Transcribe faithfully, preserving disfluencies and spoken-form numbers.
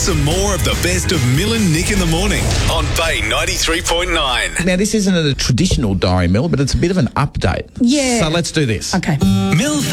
some more of the best of Mill and Nick in the morning on Bay ninety-three point nine. Now, this isn't a traditional diary, Mill, but it's a bit of an update. Yeah. So let's do this. Okay. Mill